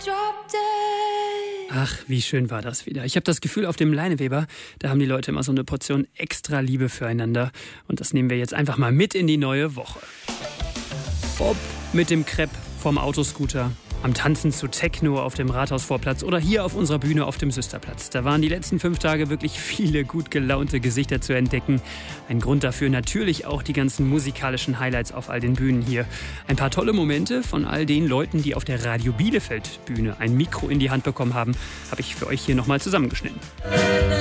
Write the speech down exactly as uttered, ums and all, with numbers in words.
Ach, wie schön war das wieder. Ich habe das Gefühl, auf dem Leineweber, da haben die Leute immer so eine Portion extra Liebe füreinander. Und das nehmen wir jetzt einfach mal mit in die neue Woche. Ob mit dem Crepe vom Autoscooter, am Tanzen zu Techno auf dem Rathausvorplatz oder hier auf unserer Bühne auf dem Süsterplatz. Da waren die letzten fünf Tage wirklich viele gut gelaunte Gesichter zu entdecken. Ein Grund dafür natürlich auch die ganzen musikalischen Highlights auf all den Bühnen hier. Ein paar tolle Momente von all den Leuten, die auf der Radio Bielefeld Bühne ein Mikro in die Hand bekommen haben, habe ich für euch hier nochmal zusammengeschnitten.